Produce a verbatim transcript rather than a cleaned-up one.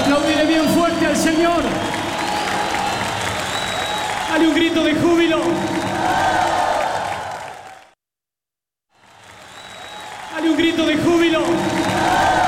Apláudele bien fuerte al Señor. Dale un grito de júbilo. Dale un grito de júbilo.